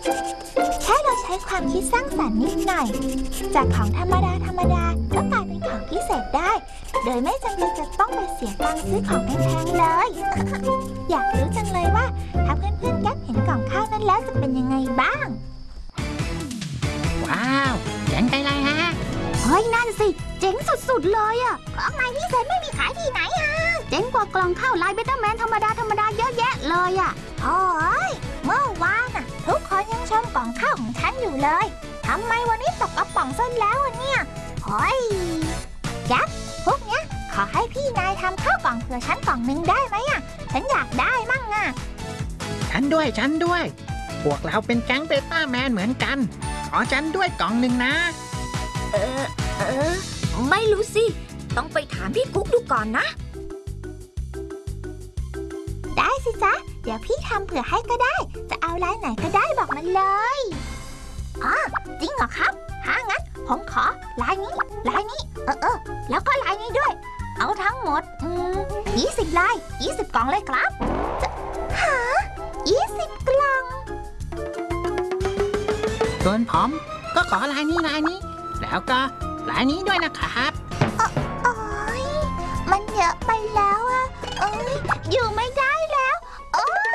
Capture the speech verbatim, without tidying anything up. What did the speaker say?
แค่เราใช้ความคิดสร้างสรรค์นิดหน่อยจากของธรรมดาธรรมดาก็กลายเป็นของพิเศษได้โดยไม่จำเป็นจะต้องไปเสียตังค์ซื้อของแพงๆเลย อยากรู้จังเลยว่าถ้าเพื่อนๆแก๊ปเห็นกล่องข้าวนั้นแล้วจะเป็นยังไงบ้างว้าวเจ๋งไปเลยฮะเฮ้ยนั่นสิเจ๋งสุดๆเลยอ่ะของใหม่พิเศษไม่มีขายที่ไหนฮะเจ๋งกว่ากล่องข้าวลายเบต้าแมนธรรมดาธรรมดาเยอะแยะเลยอ่ะโอ้ยเมื่อวานน่ะทุกคนยังชมกล่องข้าวของฉันอยู่เลยทำไมวันนี้ตกกระป๋องซะแล้วเนี่ยโอ้ยแก๊ปพวกเนี้ยขอให้พี่นายทำข้าวกล่องเผื่อฉันกล่องนึงได้ไหมอ่ะฉันอยากได้มั่งอ่ะฉันด้วยฉันด้วยพวกเราเป็นแก๊งเบต้าแมนเหมือนกันขอฉันด้วยกล่องหนึ่งนะเออเออไม่รู้สิต้องไปถามพี่กุ๊กดูก่อนนะได้สิจ๊ะเดี๋ยวพี่ทำเผื่อให้ก็ได้จะเอาลายไหนก็ได้บอกมันเลยอ๋อจริงเหรอครับถ้างั้นผมขอลายนี้ลายนี้เออเออแล้วก็ลายนี้ด้วยเอาทั้งหมดอืมยี่สิบลายยี่สิบกล่องเลยครับจะหายี่สิบกล่องส่วนผมก็ขอลายนี้ลายนี้แล้วก็ลายนี้ด้วยนะครับ